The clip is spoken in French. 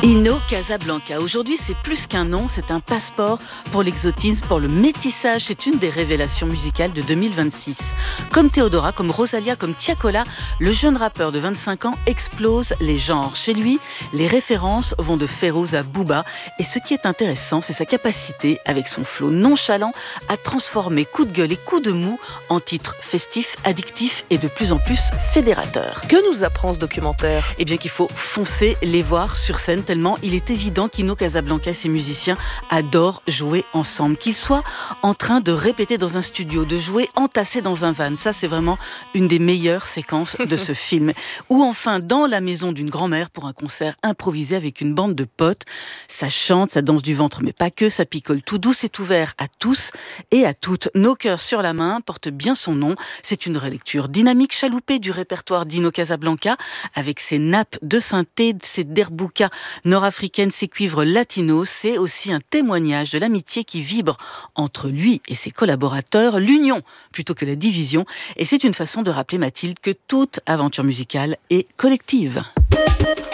Hino Casablanca. Aujourd'hui, c'est plus qu'un nom, c'est un passeport pour l'exotisme, pour le métissage. C'est une des révélations musicales de 2026. Comme Théodora, comme Rosalia, comme Tiakola, le jeune rappeur de 25 ans explose les genres. Chez lui, les références vont de Férouz à Booba. Et ce qui est intéressant, c'est sa capacité, avec son flow nonchalant, à transformer coups de gueule et coups de mou en titres festifs, addictifs et de plus en plus fédérateurs. Que nous apprend ce documentaire ? Eh bien qu'il faut foncer les voir sur scène tellement il est évident qu'Hino Casablanca et ses musiciens adorent jouer ensemble. Qu'ils soient en train de répéter dans un studio, de jouer entassés dans un van, ça c'est vraiment une des meilleures séquences de ce film. Ou enfin dans la maison d'une grand-mère pour un concert improvisé avec une bande de potes. Ça chante, ça danse du ventre mais pas que, ça picole tout doux, c'est ouvert à tous et à toutes. Nos cœurs sur la main porte bien son nom. C'est une relecture dynamique, chaloupée du répertoire d'Hino Casablanca avec ses nappes de synthé, ses derboukas nord-africaines, ses cuivres latinos. C'est aussi un témoignage de l'amitié qui vibre entre lui et ses collaborateurs, l'union plutôt que la division. Et c'est une façon de rappeler, Mathilde, que toute aventure musicale est collective.